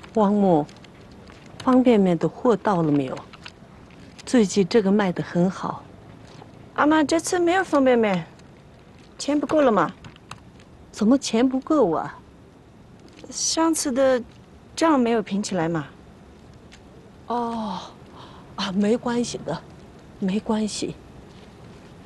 王母，方便面的货到了没有？最近这个卖得很好。 阿妈，这次没有方便面，钱不够了吗？ 怎么钱不够啊？ 上次的账没有平起来嘛。 哦，啊，没关系的，没关系。